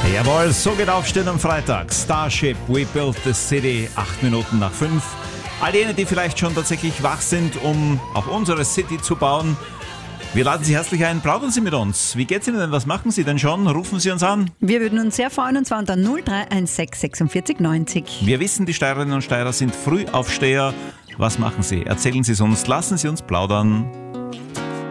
Jawohl, so geht Aufstehen am Freitag. Starship, We Built the City, 8 Minuten nach 5. All jene, die vielleicht schon tatsächlich wach sind, um auch unsere City zu bauen, wir laden Sie herzlich ein, plaudern Sie mit uns. Wie geht's Ihnen denn? Was machen Sie denn schon? Rufen Sie uns an. Wir würden uns sehr freuen, und zwar unter 0316 46 90. Wir wissen, die Steirerinnen und Steirer sind Frühaufsteher. Was machen Sie? Erzählen Sie es uns, lassen Sie uns plaudern.